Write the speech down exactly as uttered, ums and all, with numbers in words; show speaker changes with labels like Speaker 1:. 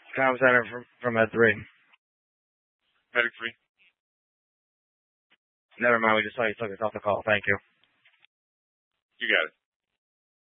Speaker 1: Comm center from, from Med three.
Speaker 2: Medic three.
Speaker 1: Never mind, we just saw you took us off the call. Thank you.
Speaker 2: You got it.